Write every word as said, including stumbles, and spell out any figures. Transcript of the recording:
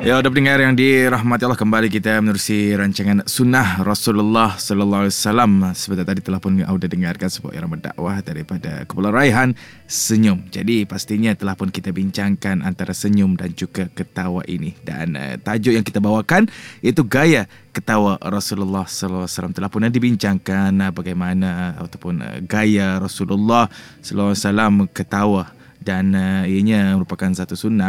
Ya, ada pendengar yang dirahmati Allah, kembali kita menerusi rancangan Sunnah Rasulullah Sallallahu Alaihi Wasallam. Sebentar tadi telah pun awak dengarkan sebuah irama dakwah daripada Kepulauan Raihan, Senyum. Jadi pastinya telah pun kita bincangkan antara senyum dan juga ketawa ini. Dan uh, tajuk yang kita bawakan iaitu gaya ketawa Rasulullah Sallallahu Alaihi Wasallam. Telah pun dibincangkan uh, bagaimana ataupun uh, gaya Rasulullah Sallallahu Alaihi Wasallam ketawa, dan uh, ianya merupakan satu sunnah